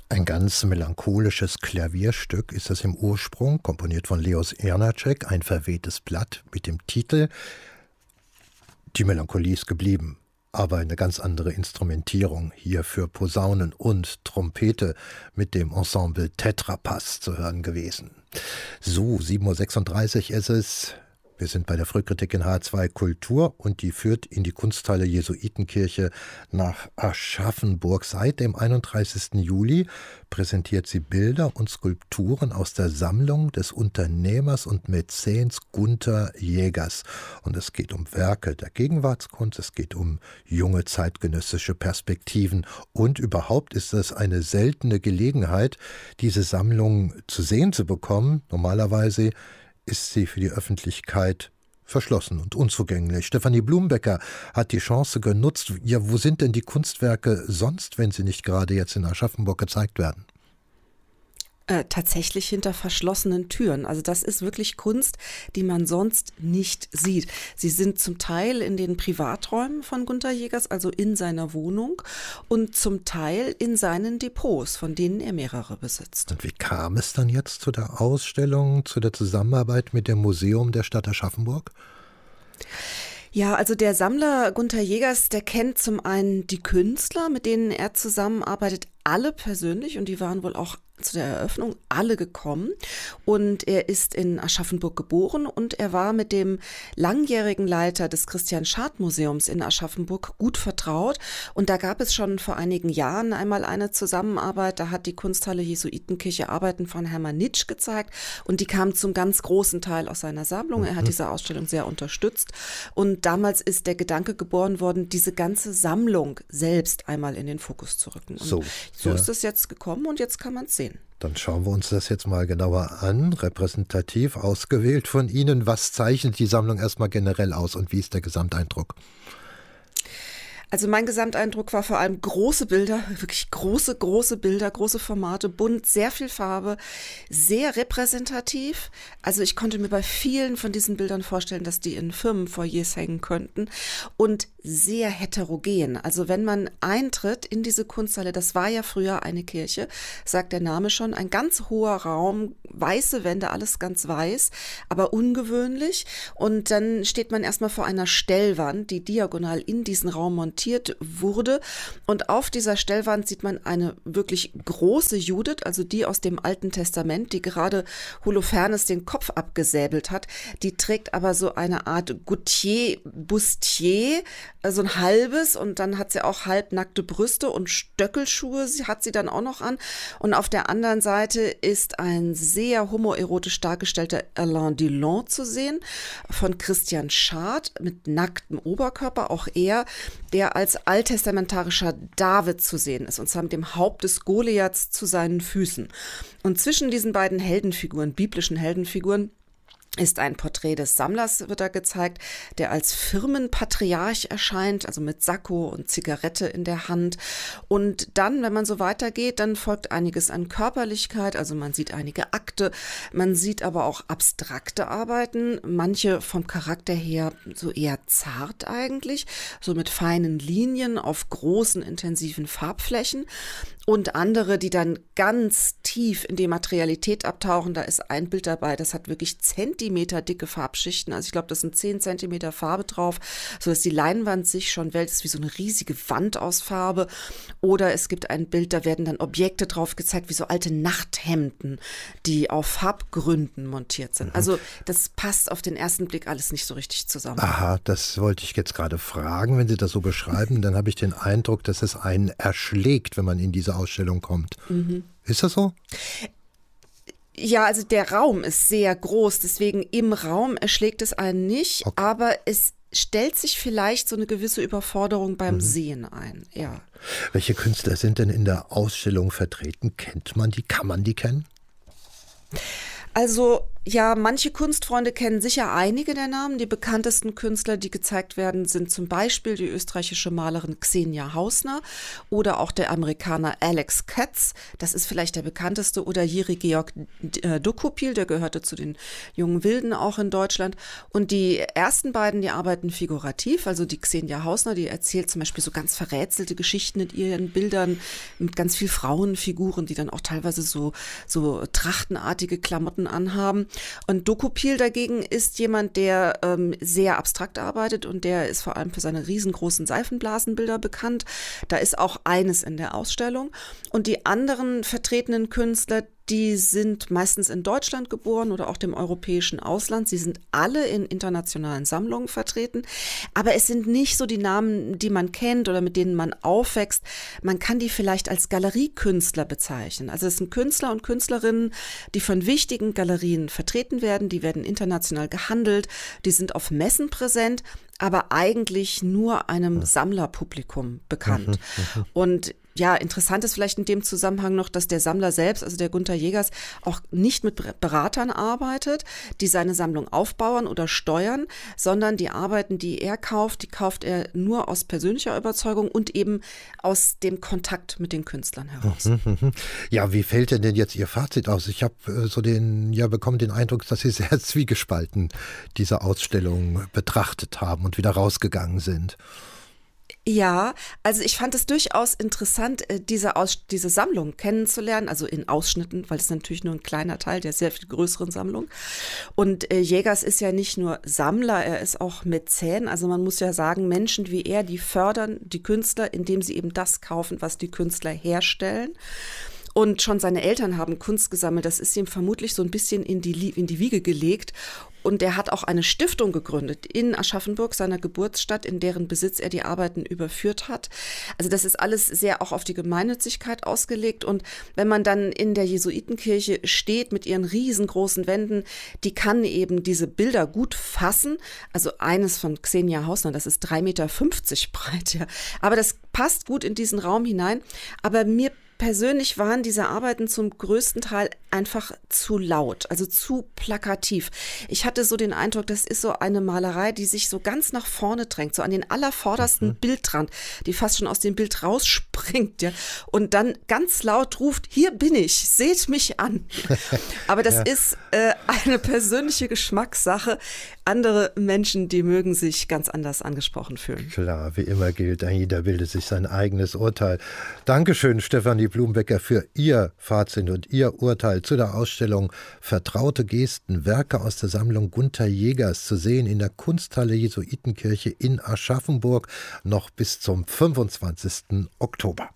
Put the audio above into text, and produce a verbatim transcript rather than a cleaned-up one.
Ein ganz melancholisches Klavierstück ist es im Ursprung, komponiert von Leos Janáček, ein verwehtes Blatt mit dem Titel Die Melancholie ist geblieben, aber eine ganz andere Instrumentierung, hier für Posaunen und Trompete mit dem Ensemble Tetrapass zu hören gewesen. So, sieben Uhr sechsunddreißig ist es. Wir sind bei der Frühkritik in H zwei Kultur und die führt in die Kunsthalle Jesuitenkirche nach Aschaffenburg. Seit dem einunddreißigsten Juli präsentiert sie Bilder und Skulpturen aus der Sammlung des Unternehmers und Mäzens Gunther Jägers. Und es geht um Werke der Gegenwartskunst, es geht um junge zeitgenössische Perspektiven. Und überhaupt ist es eine seltene Gelegenheit, diese Sammlung zu sehen zu bekommen. Normalerweise ist sie für die Öffentlichkeit verschlossen und unzugänglich. Stefanie Blumenbecker hat die Chance genutzt. Ja, wo sind denn die Kunstwerke sonst, wenn sie nicht gerade jetzt in Aschaffenburg gezeigt werden? Äh, tatsächlich hinter verschlossenen Türen. Also das ist wirklich Kunst, die man sonst nicht sieht. Sie sind zum Teil in den Privaträumen von Gunther Jägers, also in seiner Wohnung, und zum Teil in seinen Depots, von denen er mehrere besitzt. Und wie kam es dann jetzt zu der Ausstellung, zu der Zusammenarbeit mit dem Museum der Stadt Aschaffenburg? Ja, also der Sammler Gunther Jägers, der kennt zum einen die Künstler, mit denen er zusammenarbeitet, alle persönlich, und die waren wohl auch zu der Eröffnung alle gekommen, und er ist in Aschaffenburg geboren und er war mit dem langjährigen Leiter des Christian-Schad-Museums in Aschaffenburg gut vertraut, und da gab es schon vor einigen Jahren einmal eine Zusammenarbeit, da hat die Kunsthalle Jesuitenkirche Arbeiten von Hermann Nitsch gezeigt und die kamen zum ganz großen Teil aus seiner Sammlung. Er hat diese Ausstellung sehr unterstützt und damals ist der Gedanke geboren worden, diese ganze Sammlung selbst einmal in den Fokus zu rücken. Und so so ja. ist es jetzt gekommen und jetzt kann man es sehen. Dann schauen wir uns das jetzt mal genauer an, repräsentativ ausgewählt von Ihnen. Was zeichnet die Sammlung erstmal generell aus und wie ist der Gesamteindruck? Also mein Gesamteindruck war vor allem große Bilder, wirklich große, große Bilder, große Formate, bunt, sehr viel Farbe, sehr repräsentativ. Also ich konnte mir bei vielen von diesen Bildern vorstellen, dass die in Firmenfoyers hängen könnten, und sehr heterogen. Also wenn man eintritt in diese Kunsthalle, das war ja früher eine Kirche, sagt der Name schon, ein ganz hoher Raum, weiße Wände, alles ganz weiß, aber ungewöhnlich. Und dann steht man erstmal vor einer Stellwand, die diagonal in diesen Raum montiert wurde. Und auf dieser Stellwand sieht man eine wirklich große Judith, also die aus dem Alten Testament, die gerade Holofernes den Kopf abgesäbelt hat. Die trägt aber so eine Art Gautier-Bustier, so ein halbes, und dann hat sie auch halbnackte Brüste und Stöckelschuhe sie hat sie dann auch noch an. Und auf der anderen Seite ist ein sehr homoerotisch dargestellter Alain Delon zu sehen, von Christian Schad mit nacktem Oberkörper, auch er, der als alttestamentarischer David zu sehen ist, und zwar mit dem Haupt des Goliaths zu seinen Füßen. Und zwischen diesen beiden Heldenfiguren, biblischen Heldenfiguren, ist ein Porträt des Sammlers, wird da gezeigt, der als Firmenpatriarch erscheint, also mit Sakko und Zigarette in der Hand. Und dann, wenn man so weitergeht, dann folgt einiges an Körperlichkeit, also man sieht einige Akte, man sieht aber auch abstrakte Arbeiten, manche vom Charakter her so eher zart eigentlich, so mit feinen Linien auf großen, intensiven Farbflächen. Und andere, die dann ganz tief in die Materialität abtauchen. Da ist ein Bild dabei, das hat wirklich Zentimeter dicke Farbschichten. Also ich glaube, das sind zehn Zentimeter Farbe drauf, sodass die Leinwand sich schon wälzt, wie so eine riesige Wand aus Farbe. Oder es gibt ein Bild, da werden dann Objekte drauf gezeigt, wie so alte Nachthemden, die auf Farbgründen montiert sind. Also das passt auf den ersten Blick alles nicht so richtig zusammen. Aha, das wollte ich jetzt gerade fragen. Wenn Sie das so beschreiben, dann habe ich den Eindruck, dass es einen erschlägt, wenn man in diese Ausstellung kommt. Mhm. Ist das so? Ja, also der Raum ist sehr groß, deswegen im Raum erschlägt es einen nicht, okay. Aber es stellt sich vielleicht so eine gewisse Überforderung beim mhm. Sehen ein. Ja. Welche Künstler sind denn in der Ausstellung vertreten? Kennt man die? Kann man die kennen? Also Ja, manche Kunstfreunde kennen sicher einige der Namen. Die bekanntesten Künstler, die gezeigt werden, sind zum Beispiel die österreichische Malerin Xenia Hausner oder auch der Amerikaner Alex Katz. Das ist vielleicht der bekannteste. Oder Jiří Georg Dokupil, der gehörte zu den jungen Wilden auch in Deutschland. Und die ersten beiden, die arbeiten figurativ. Also die Xenia Hausner, die erzählt zum Beispiel so ganz verrätselte Geschichten in ihren Bildern mit ganz viel Frauenfiguren, die dann auch teilweise so, so trachtenartige Klamotten anhaben. Und Dokupil dagegen ist jemand, der ähm, sehr abstrakt arbeitet und der ist vor allem für seine riesengroßen Seifenblasenbilder bekannt. Da ist auch eines in der Ausstellung. Und die anderen vertretenen Künstler, die sind meistens in Deutschland geboren oder auch dem europäischen Ausland. Sie sind alle in internationalen Sammlungen vertreten. Aber es sind nicht so die Namen, die man kennt oder mit denen man aufwächst. Man kann die vielleicht als Galeriekünstler bezeichnen. Also es sind Künstler und Künstlerinnen, die von wichtigen Galerien vertreten werden. Die werden international gehandelt. Die sind auf Messen präsent, aber eigentlich nur einem Sammlerpublikum bekannt. Und ja, interessant ist vielleicht in dem Zusammenhang noch, dass der Sammler selbst, also der Gunther Jägers, auch nicht mit Beratern arbeitet, die seine Sammlung aufbauen oder steuern, sondern die Arbeiten, die er kauft, die kauft er nur aus persönlicher Überzeugung und eben aus dem Kontakt mit den Künstlern heraus. Ja, wie fällt denn denn jetzt Ihr Fazit aus? Ich habe äh, so den, ja, bekommen den Eindruck, dass Sie sehr zwiegespalten diese Ausstellung betrachtet haben und wieder rausgegangen sind. Ja, also ich fand es durchaus interessant, diese, Aus- diese Sammlung kennenzulernen, also in Ausschnitten, weil es natürlich nur ein kleiner Teil der sehr viel größeren Sammlung. Und äh, Jägers ist ja nicht nur Sammler, er ist auch Mäzen. Also man muss ja sagen, Menschen wie er, die fördern die Künstler, indem sie eben das kaufen, was die Künstler herstellen. Und schon seine Eltern haben Kunst gesammelt. Das ist ihm vermutlich so ein bisschen in die, in die Wiege gelegt. Und er hat auch eine Stiftung gegründet in Aschaffenburg, seiner Geburtsstadt, in deren Besitz er die Arbeiten überführt hat. Also das ist alles sehr auch auf die Gemeinnützigkeit ausgelegt. Und wenn man dann in der Jesuitenkirche steht mit ihren riesengroßen Wänden, die kann eben diese Bilder gut fassen. Also eines von Xenia Hausner, das ist drei Meter fünfzig breit. Ja. Aber das passt gut in diesen Raum hinein. Aber mir persönlich waren diese Arbeiten zum größten Teil einfach zu laut, also zu plakativ. Ich hatte so den Eindruck, das ist so eine Malerei, die sich so ganz nach vorne drängt, so an den allervordersten mhm. Bildrand, die fast schon aus dem Bild rausspringt, ja, und dann ganz laut ruft, hier bin ich, seht mich an. Aber das ja. ist äh, eine persönliche Geschmackssache. Andere Menschen, die mögen sich ganz anders angesprochen fühlen. Klar, wie immer gilt, jeder bildet sich sein eigenes Urteil. Dankeschön, Stefanie Blumbecker, für Ihr Fazit und Ihr Urteil zu der Ausstellung Vertraute Gesten, Werke aus der Sammlung Gunther Jägers, zu sehen in der Kunsthalle Jesuitenkirche in Aschaffenburg, noch bis zum fünfundzwanzigsten Oktober.